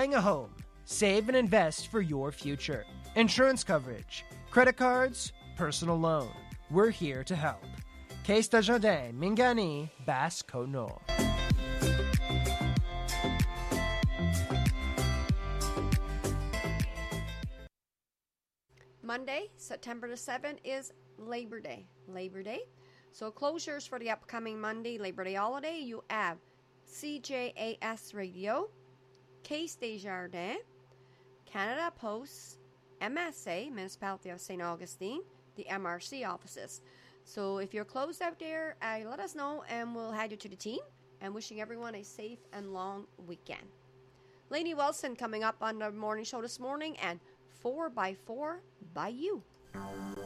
buying a home, save and invest for your future. Insurance coverage, credit cards, personal loan. We're here to help. Case Desjardins, Mingani, Basse-Côte-Nord. Monday, September the 7th is Labor Day. So closures for the upcoming Monday, Labor Day holiday, you have CJAS Radio, Case Desjardins, Canada Post, MSA, Municipality of St. Augustine, the MRC offices. So if you're closed out there, let us know and we'll add you to the team. And wishing everyone a safe and long weekend. Lainey Wilson coming up on the morning show this morning, and 4x4 by you.